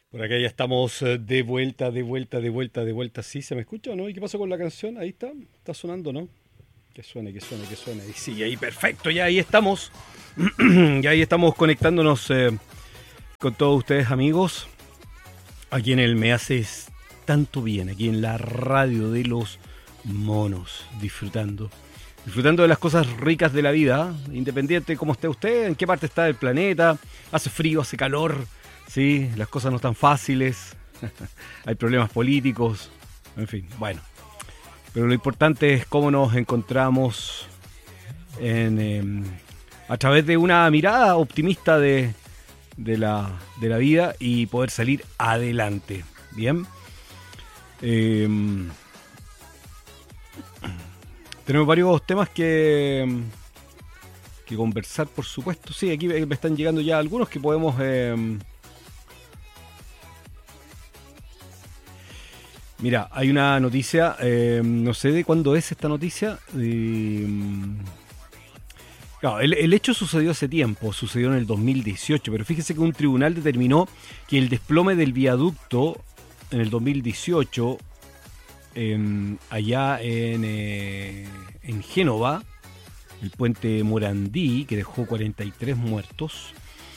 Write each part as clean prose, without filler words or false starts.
Por acá ya estamos de vuelta, de vuelta, de vuelta, de vuelta. ¿Sí se me escucha o no? ¿Y qué pasó con la canción? Ahí está, está sonando, ¿no? Que suene, que suene, que suene. Y sí, ahí perfecto, ya ahí estamos. Ya ahí estamos conectándonos con todos ustedes, amigos. Aquí en el Me Haces Tanto Bien, aquí en la radio de los monos, disfrutando. Disfrutando de las cosas ricas de la vida, independiente de cómo esté usted, en qué parte está del planeta, hace frío, hace calor, sí, las cosas no están fáciles, hay problemas políticos, en fin, bueno. Pero lo importante es cómo nos encontramos a través de una mirada optimista de la vida y poder salir adelante, ¿bien? Tenemos varios temas que conversar, por supuesto. Sí, aquí me están llegando ya algunos que podemos... Mira, hay una noticia, no sé de cuándo es esta noticia. Claro, el hecho sucedió hace tiempo, sucedió en el 2018, pero fíjese que un tribunal determinó que el desplome del viaducto en el 2018, allá en Génova, el puente Morandí, que dejó 43 muertos.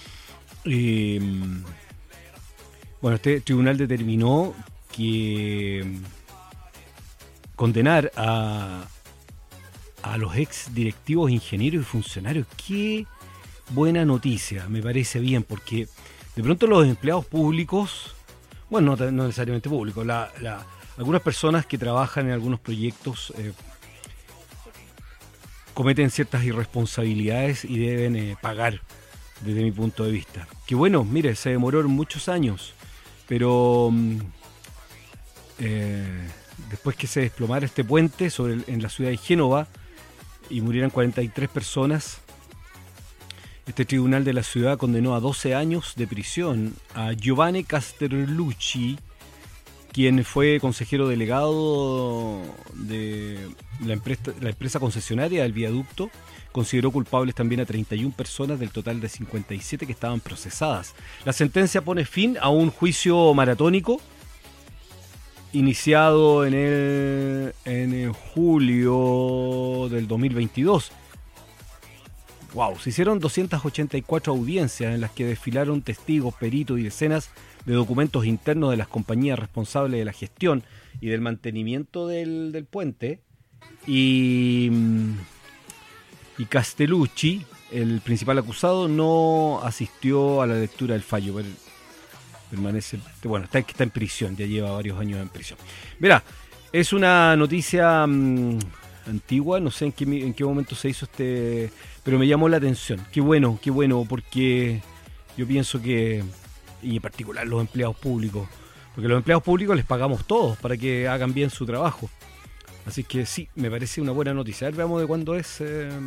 Bueno, este tribunal determinó que condenar a los ex directivos, ingenieros y funcionarios. Qué buena noticia, me parece bien, porque de pronto los empleados públicos, bueno, no necesariamente públicos, algunas personas que trabajan en algunos proyectos cometen ciertas irresponsabilidades y deben pagar, desde mi punto de vista. Que bueno, mire, se demoró muchos años, pero después que se desplomara este puente en la ciudad de Génova y murieran 43 personas, este tribunal de la ciudad condenó a 12 años de prisión a Giovanni Castellucci, quien fue consejero delegado de la empresa concesionaria del viaducto. Consideró culpables también a 31 personas del total de 57 que estaban procesadas. La sentencia pone fin a un juicio maratónico iniciado en julio del 2022. Wow, se hicieron 284 audiencias en las que desfilaron testigos, peritos y decenas de documentos internos de las compañías responsables de la gestión y del mantenimiento del puente. Y Castellucci, el principal acusado, no asistió a la lectura del fallo. Permanece, bueno, está en prisión, ya lleva varios años en prisión. Verá, es una noticia antigua, no sé en qué momento se hizo pero me llamó la atención. Qué bueno, porque yo pienso que, y en particular los empleados públicos, porque los empleados públicos les pagamos todos para que hagan bien su trabajo. Así que sí, me parece una buena noticia. A ver, veamos de cuándo es.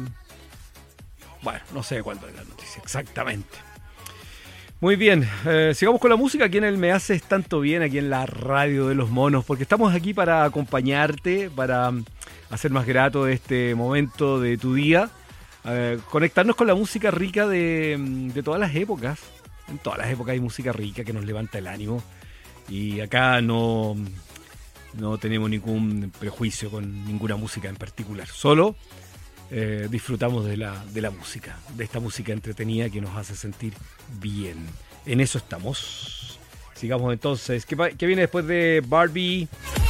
Bueno, no sé de cuándo es la noticia exactamente. Muy bien, sigamos con la música aquí en el Me Haces Tanto Bien, aquí en la radio de los monos, porque estamos aquí para acompañarte, para hacer más grato este momento de tu día, conectarnos con la música rica de todas las épocas. En todas las épocas hay música rica que nos levanta el ánimo y acá no tenemos ningún prejuicio con ninguna música en particular, solo disfrutamos de la música, de esta música entretenida que nos hace sentir bien. En eso estamos. Sigamos entonces. ¿Qué viene después de Barbie?